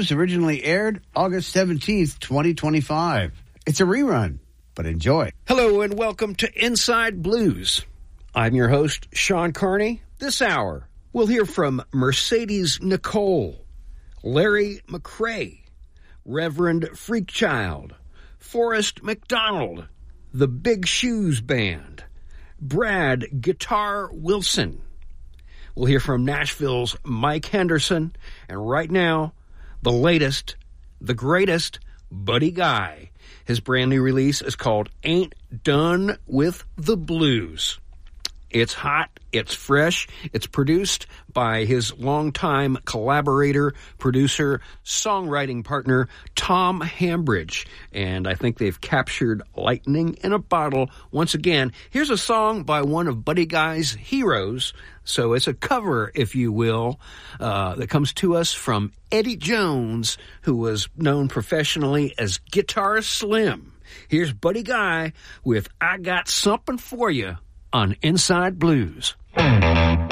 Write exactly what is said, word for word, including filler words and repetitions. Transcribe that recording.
Blues originally aired August seventeenth, twenty twenty-five. It's a rerun, but enjoy. Hello and welcome to Inside Blues. I'm your host, Sean Carney. This hour, we'll hear from Mercedes Nicole, Larry McCray, Reverend Freakchild, Forrest McDonald, the Big Shoes Band, Brad Guitar Wilson. We'll hear from Nashville's Mike Henderson, and right now, the latest, the greatest, Buddy Guy. His brand new release is called Ain't Done with the Blues. It's hot, it's fresh, it's produced by his longtime collaborator, producer, songwriting partner, Tom Hambridge. And I think they've captured lightning in a bottle once again. Here's a song by one of Buddy Guy's heroes. So it's a cover, if you will, uh, that comes to us from Eddie Jones, who was known professionally as Guitar Slim. Here's Buddy Guy with I Got Something For You on Inside Blues. Thank